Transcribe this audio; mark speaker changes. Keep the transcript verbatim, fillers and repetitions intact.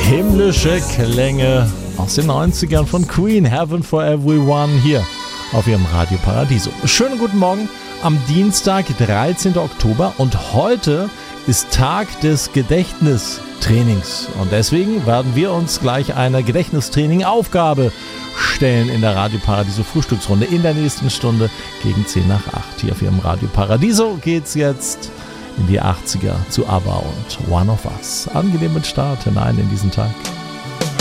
Speaker 1: Himmlische Klänge aus den neunzigern von Queen, Heaven for Everyone, hier auf ihrem Radio Paradiso. Schönen guten Morgen am Dienstag, dreizehnten Oktober, und heute ist Tag des Gedächtnistrainings. Und deswegen werden wir uns gleich eine Gedächtnistraining-Aufgabe stellen in der Radio Paradiso Frühstücksrunde in der nächsten Stunde gegen zehn nach acht. Hier auf ihrem Radio Paradiso geht's jetzt in die achtziger zu ABBA und One of Us. Angenehmen Start hinein in diesen Tag.